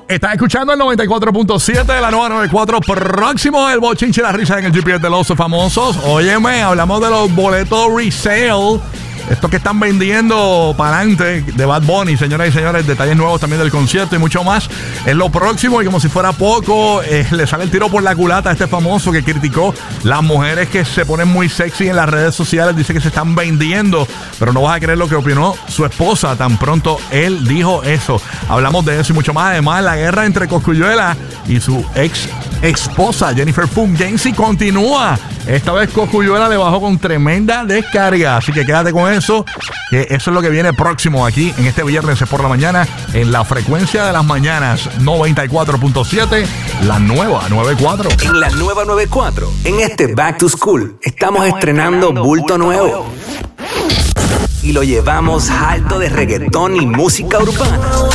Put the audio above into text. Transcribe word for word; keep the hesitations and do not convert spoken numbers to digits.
Estás escuchando el noventa y cuatro punto siete de la nueva noventa y cuatro. Próximo el bochinche y la risa en el G P S de los famosos. Óyeme, hablamos de los boletos resale. Estos que están vendiendo para adelante de Bad Bunny, señoras y señores, detalles nuevos también del concierto y mucho más. Es lo próximo y como si fuera poco, eh, le sale el tiro por la culata a este famoso que criticó las mujeres que se ponen muy sexy en las redes sociales. Dice que se están vendiendo, pero no vas a creer lo que opinó su esposa tan pronto él dijo eso. Hablamos de eso y mucho más. Además, la guerra entre Cosculluela y su ex esposa Jennifer Fungensi continúa. Esta vez Cosculluela le bajó con tremenda descarga, así que quédate con eso, que eso es lo que viene próximo aquí en este viernes por la mañana en la frecuencia de las mañanas noventa y cuatro punto siete, la nueva noventa y cuatro. En la nueva noventa y cuatro, en este Back to School, estamos, estamos estrenando, estrenando bulto, bulto nuevo. nuevo y lo llevamos alto de reggaetón y música urbana.